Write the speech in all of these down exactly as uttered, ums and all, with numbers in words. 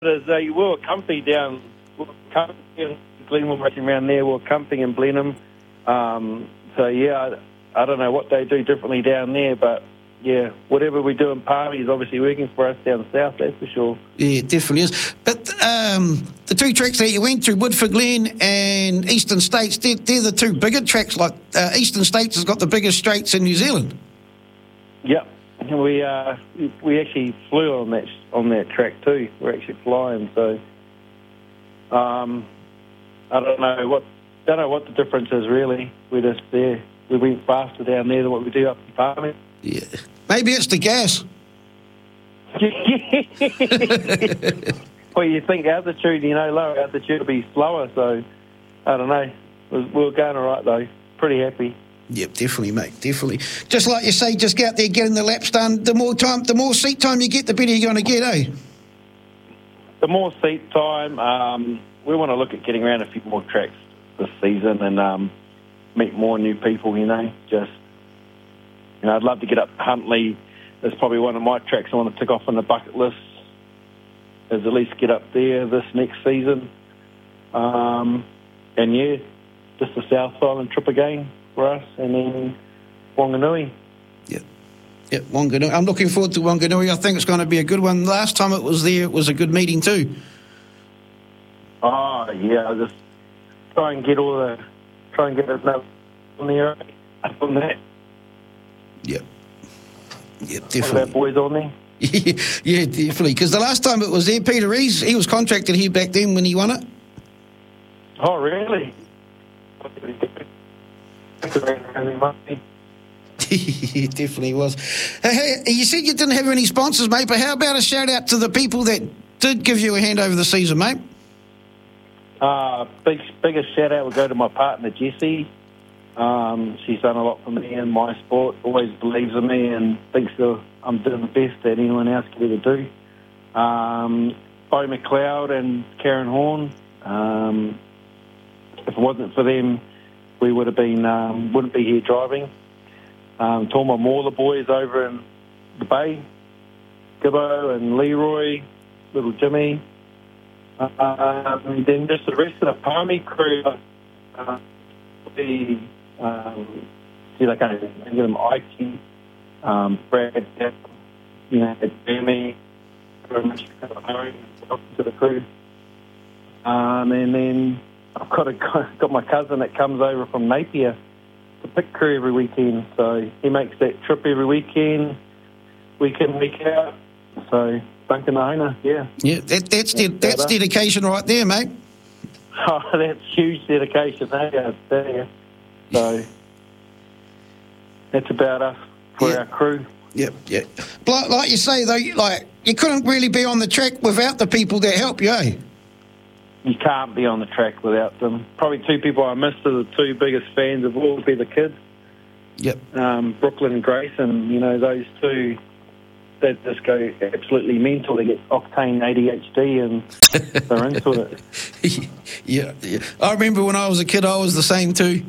is uh, we were comfy down, we were comfy in Glenmore racing around there, we were comfy in Blenheim. Um, so, yeah, I, I don't know what they do differently down there, but, yeah, whatever we do in Palmy is obviously working for us down south, that's for sure. Yeah, it definitely is. But um, the two tracks that you went to, Woodford Glen and Eastern States, they're, they're the two bigger tracks. Like uh, Eastern States has got the biggest straights in New Zealand. Yep. We uh, we actually flew on that on that track too. We're actually flying, so um, I don't know what don't know what the difference is really. We're just there. We went faster down there than what we do up in Palmy. Yeah, maybe it's the gas. Well, you think altitude, you know, lower altitude will be slower. So I don't know. We we're going all right though. Pretty happy. Yep, definitely, mate, definitely. Just like you say, just get out there, getting the laps done. The more time, the more seat time you get, the better you're going to get, eh? The more seat time, um, we want to look at getting around a few more tracks this season and um, meet more new people, you know. Just, you know, I'd love to get up to Huntly. That's probably one of my tracks I want to tick off on the bucket list, is at least get up there this next season. Um, and, yeah, just the South Island trip again for us, and then Wanganui. Yep. Yep, Wanganui. I'm looking forward to Wanganui. I think it's going to be a good one. Last time it was there, it was a good meeting too. Oh, yeah, I'll just try and get all the, try and get another on there, up on that. Yep. Yep, definitely. One of our boys on there. Yeah, definitely. Because the last time it was there, Peter Rees, he was contracted here back then when he won it. Oh, really? He definitely was. Hey, you said you didn't have any sponsors, mate, but how about a shout out to the people that did give you a hand over the season, mate? Uh, big, biggest shout out would go to my partner, Jessie. Um, she's done a lot for me in my sport, always believes in me and thinks that I'm doing the best that anyone else could ever do. Um, Bo McLeod and Karen Horn. Um, if it wasn't for them, we would have been, um, wouldn't be here driving. Um, to all my Mauler boys over in the Bay, Gibbo and Leroy, little Jimmy. Uh, and then just the rest of the Palmy crew, uh, the, um, see, like I can give them Ike, um, Brad, you know, Jeremy, very much welcome to the crew. Um, and then I've got a got my cousin that comes over from Napier to pick crew every weekend, so he makes that trip every weekend, week in, week out. So Duncan Ahona, yeah. Yeah, that, that's de- that's dedication right there, mate. Oh, that's huge dedication, hey, I tell you. So that's about us for yeah. our crew. Yep, yeah. Like, like you say, though, you, like you couldn't really be on the track without the people that help you, eh? You can't be on the track without them. Probably two people I miss are the two biggest fans of all would be the kids. Yep. Um, Brooklyn and Grayson, you know, those two, they just go absolutely mental. They get octane A D H D and they're into it. Yeah, yeah. I remember when I was a kid, I was the same too.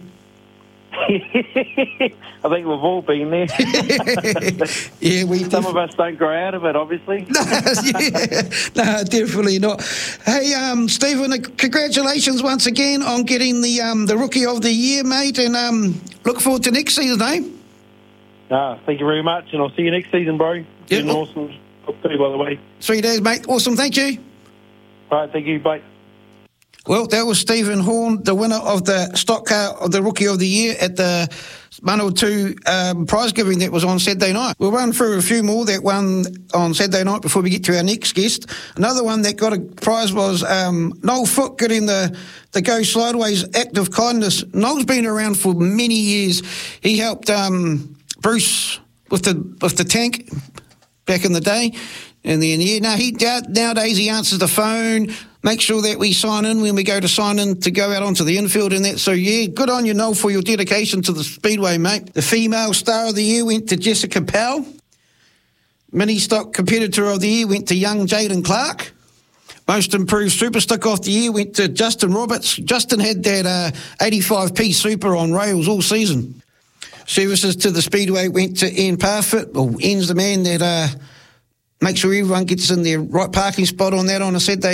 I think we've all been there. Yeah, we. Some def- of us don't grow out of it, obviously. No, yeah, no, definitely not. Hey, um, Stephen, congratulations once again on getting the um, the Rookie of the Year, mate, and um, look forward to next season, eh? No, thank you very much, and I'll see you next season, bro. Yeah, Been awesome. Talk to you, by the way. Three days, mate. Awesome, thank you. All right, thank you, bye. Well, that was Stephen Horn, the winner of the stock car of the Rookie of the Year at the Manawatu um, prize giving that was on Saturday night. We'll run through a few more that won on Saturday night before we get to our next guest. Another one that got a prize was um, Noel Foote getting the, the Go Slideways Act of Kindness. Noel's been around for many years. He helped um, Bruce with the with the tank back in the day. And then, yeah, no, he nowadays he answers the phone, makes sure that we sign in when we go to sign in to go out onto the infield and that. So, yeah, good on you, Noel, for your dedication to the Speedway, mate. The female star of the year went to Jessica Powell. Mini stock competitor of the year went to young Jaden Clark. Most improved super stick of the year went to Justin Roberts. Justin had that uh, eighty-five p super on rails all season. Services to the Speedway went to Ian Parfitt. Well, Ian's the man that... Uh, make sure everyone gets in their right parking spot on that on a Saturday